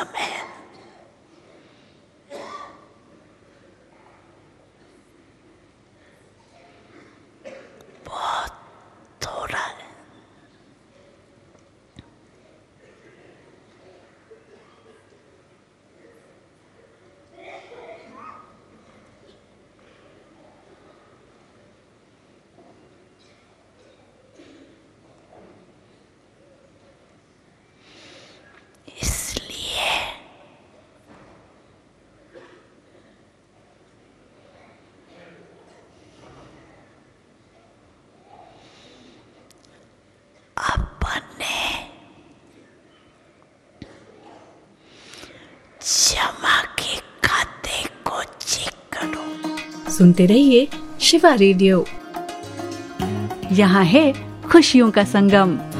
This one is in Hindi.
समय बहुत थोड़ा है। इसलिए अपने क्षमा के खाते को चेक करो। सुनते रहिए शिवा रेडियो। यहाँ है खुशियों का संगम।